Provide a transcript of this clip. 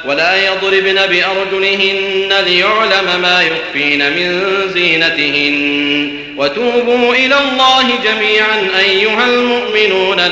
ولا يضربن بأرجلهن ليعلم ما يخفين من زينتهن وتوبوا إلى الله جميعا أيها المؤمنون